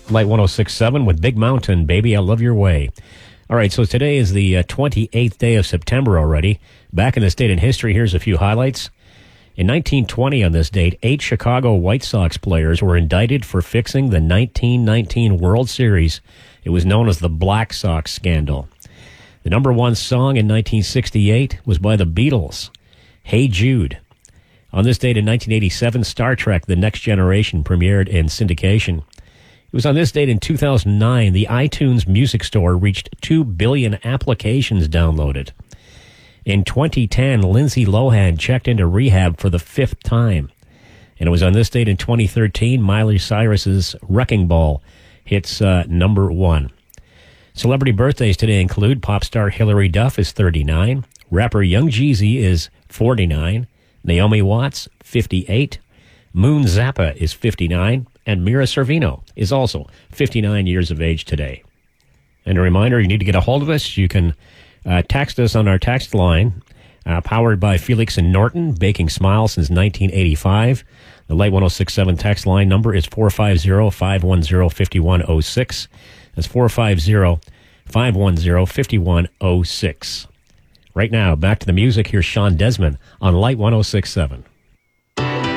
Light 106.7 with Big Mountain, Baby, I Love Your Way. All right, so today is the 28th day of September already. Back in this date in history, here's a few highlights. In 1920 on this date, 8 Chicago White Sox players were indicted for fixing the 1919 World Series. It was known as the Black Sox scandal. The number one song in 1968 was by the Beatles, Hey Jude. On this date in 1987, Star Trek The Next Generation premiered in syndication. It was on this date in 2009 the iTunes Music Store reached 2 billion applications downloaded. In 2010, Lindsay Lohan checked into rehab for the 5th time. And it was on this date in 2013 Miley Cyrus's Wrecking Ball hits number 1. Celebrity birthdays today include pop star Hilary Duff is 39, rapper Young Jeezy is 49, Naomi Watts 58, Moon Zappa is 59, and Mira Sorvino is also 59 years of age today. And a reminder, you need to get a hold of us. You can text us on our text line, powered by Felix and Norton, baking smiles since 1985. The Light 106.7 text line number is 450-510-5106. That's 450-510-5106. Right now, back to the music. Here's Sean Desmond on Light 106.7.